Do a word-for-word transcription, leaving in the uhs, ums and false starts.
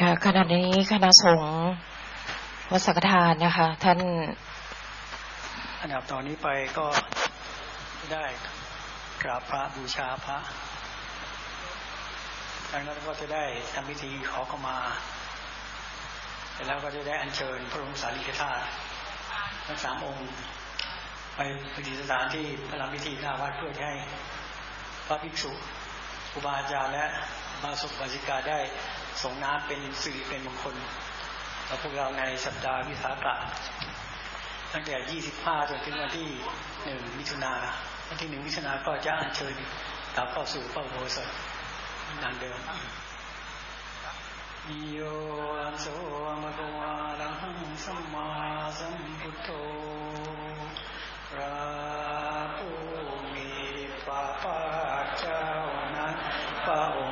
ค่ะขณะนี้คณะสงฆ์วัดสังฆทานนะคะท่านอันดับต่อนนี้ไปก็ได้กราบพระบูชาพระจากนั้นก็จะได้ทำพิธีขอเข้ามาแล้วก็จะได้อัญเชิญพระบรมสารีริกธาตุทั้งสามองค์ไปประดิษฐานที่พระราชพิธีหน้าวัดเพื่อให้พระภิกษุครูบาอาจารย์และบาสุบาสิกาได้ส่งน้ำเป็นสิริเป็นมงคลต่อพวกเราในสัปดาห์วิสาขะตั้งแต่ยี่สิบห้าจนถึงวันที่หนึ่งมิถุนายนวันที่หนึ่งมิถุนายนก็จะอัญเชิญกลับเข้าสู่พระอุโบสถดังเดิมโยอันโสมะคะวะอะระหังสัมมาสัมพุทโธพระผู้มีพระภาคเจ้านั้นพระองค์